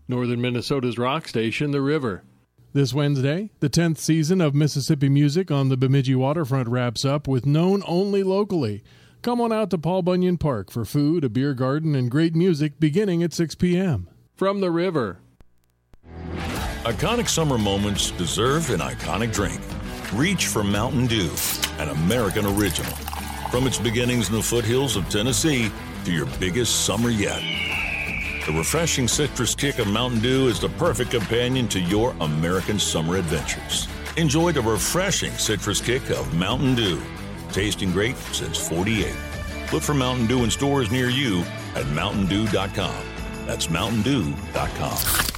Northern Minnesota's rock station, The River. This Wednesday, the 10th season of Mississippi Music on the Bemidji waterfront wraps up with Known Only Locally. Come on out to Paul Bunyan Park for food, a beer garden, and great music beginning at 6 p.m. From The River. Iconic summer moments deserve an iconic drink. Reach for Mountain Dew, an American original. From its beginnings in the foothills of Tennessee to your biggest summer yet. The refreshing citrus kick of Mountain Dew is the perfect companion to your American summer adventures. Enjoy the refreshing citrus kick of Mountain Dew. Tasting great since '48. Look for Mountain Dew in stores near you at MountainDew.com. That's MountainDew.com.